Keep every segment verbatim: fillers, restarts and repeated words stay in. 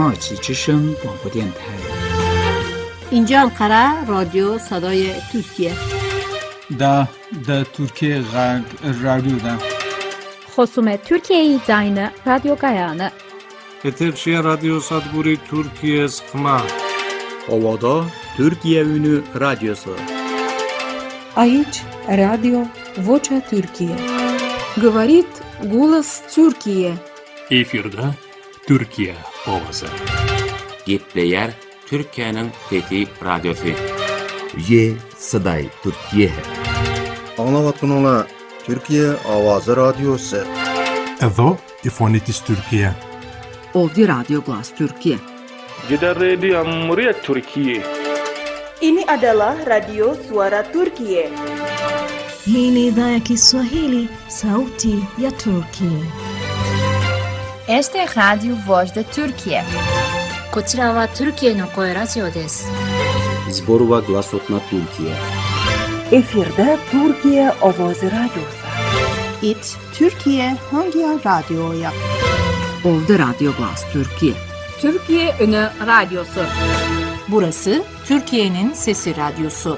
土耳其之声广播电台。 اینجا انقره رادیو صدای ترکیه. دا دا ترکیه غرب رادیو دا. خصوم ترکیه زاین رادیو گایانه. Eterşehir Radyo Sadburi Türkiye Sıkma. Ovada Türkiye Ünü Radyosu. Aici Radio Vocea Türkiye. Говорит голос Türkiye. Efirde Türkiye Ovası. Gepleyer Türkiye'nin Fethi Radyosu. Ye Saday Türkiye. Anlavatınla Türkiye Avazı Radyosu. Edo İfonitis Türkiye. Ovdje Radio Glas Türkiye. Jeddah Radio Amriyat Türkiye. Ini adalah Radio Suara Turkiye. Hii ni idhaa ya Kiswahili, sauti ya Turkiye. Este é Radio Voz da Turkiye. こちらはトルキエの声ラジオです。 Zborova Glasotna Türkiye. Efirde Türkiye Avazı Radyosu. It Türkiye hangi radyoya? Ovdje Radio Glas Türkiye. Türkiye Ünü Radyosu. Burası Türkiye'nin Sesi Radyosu.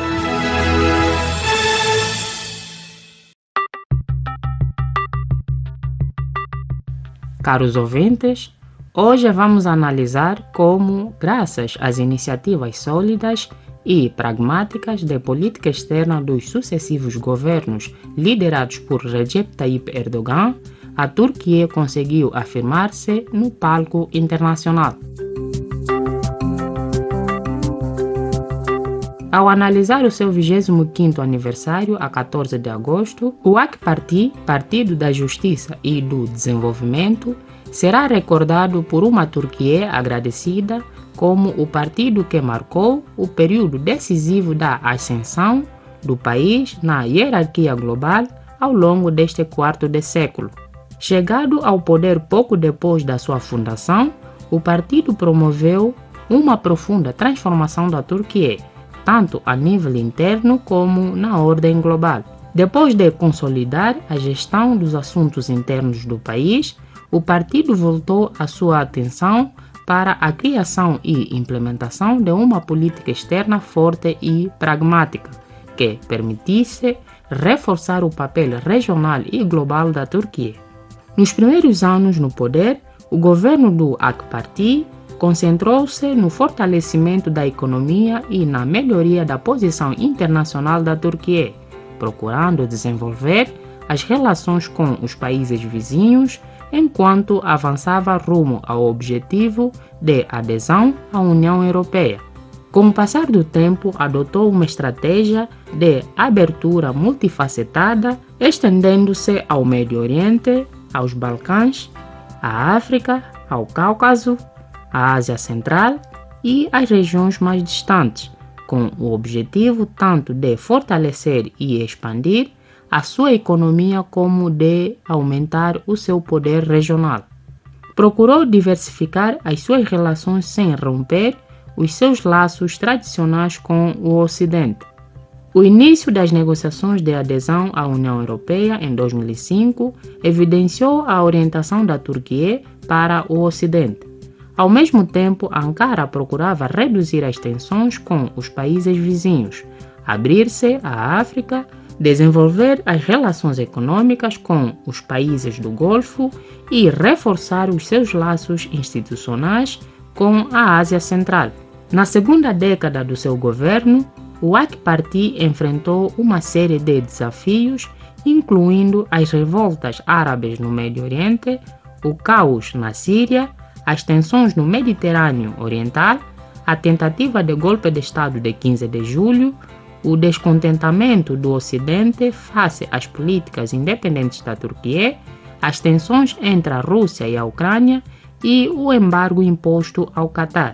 Caros ouvintes, hoje vamos analisar como, graças às iniciativas sólidas e pragmáticas de política externa dos sucessivos governos liderados por Recep Tayyip Erdogan, a Turquia conseguiu afirmar-se no palco internacional. Ao analisar o seu vigésimo quinto aniversário, a quatorze de agosto, o A K Parti, Partido da Justiça e do Desenvolvimento, será recordado por uma Turquia agradecida como o partido que marcou o período decisivo da ascensão do país na hierarquia global ao longo deste quarto de século. Chegado ao poder pouco depois da sua fundação, o partido promoveu uma profunda transformação da Turquia, tanto a nível interno como na ordem global. Depois de consolidar a gestão dos assuntos internos do país, o partido voltou a sua atenção para a criação e implementação de uma política externa forte e pragmática, que permitisse reforçar o papel regional e global da Turquia. Nos primeiros anos no poder, o governo do A K Parti concentrou-se no fortalecimento da economia e na melhoria da posição internacional da Turquia, procurando desenvolver as relações com os países vizinhos, enquanto avançava rumo ao objetivo de adesão à União Europeia. Com o passar do tempo, adotou uma estratégia de abertura multifacetada, estendendo-se ao Médio Oriente, aos Balcãs, à África, ao Cáucaso, à Ásia Central e às regiões mais distantes, com o objetivo tanto de fortalecer e expandir a sua economia como de aumentar o seu poder regional. Procurou diversificar as suas relações sem romper os seus laços tradicionais com o Ocidente. O início das negociações de adesão à União Europeia em dois mil e cinco evidenciou a orientação da Turquia para o Ocidente. Ao mesmo tempo, Ankara procurava reduzir as tensões com os países vizinhos, abrir-se à África, desenvolver as relações econômicas com os países do Golfo e reforçar os seus laços institucionais com a Ásia Central. Na segunda década do seu governo, o A K Parti enfrentou uma série de desafios, incluindo as revoltas árabes no Médio Oriente, o caos na Síria, as tensões no Mediterrâneo Oriental, a tentativa de golpe de Estado de quinze de julho, o descontentamento do Ocidente face às políticas independentes da Turquia, as tensões entre a Rússia e a Ucrânia e o embargo imposto ao Catar.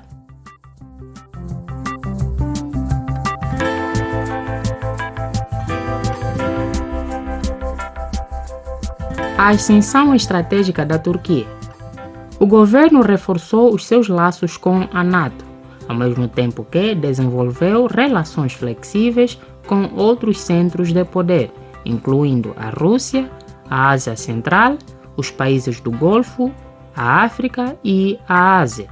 A ascensão estratégica da Turquia. O governo reforçou os seus laços com a NATO, ao mesmo tempo que desenvolveu relações flexíveis com outros centros de poder, incluindo a Rússia, a Ásia Central, os países do Golfo, a África e a Ásia.